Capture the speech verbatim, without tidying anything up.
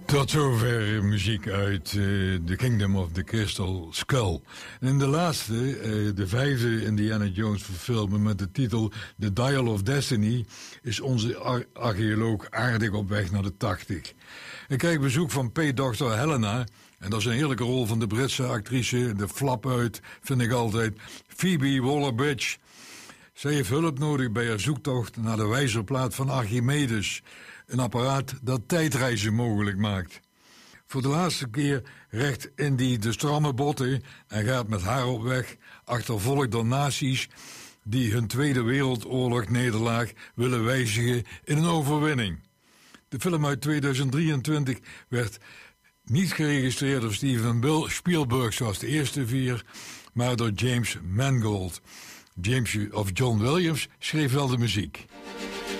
Tot zover muziek uit uh, The Kingdom of the Crystal Skull. En in de laatste, uh, de vijfde Indiana Jones verfilming met de titel The Dial of Destiny, is onze ar- archeoloog aardig op weg naar de tachtig. Ik krijg bezoek van P-dokter Helena, en dat is een heerlijke rol van de Britse actrice, de flap uit, vind ik altijd, Phoebe Waller-Bridge. Zij heeft hulp nodig bij haar zoektocht naar de wijzerplaat van Archimedes, een apparaat dat tijdreizen mogelijk maakt. Voor de laatste keer recht Indy de stramme botten en gaat met haar op weg, achtervolgd door nazi's die hun Tweede Wereldoorlog nederlaag willen wijzigen in een overwinning. De film uit tweeduizend drieëntwintig werd niet geregistreerd door Steven Bill Spielberg zoals de eerste vier, maar door James Mangold. James of John Williams schreef wel de muziek.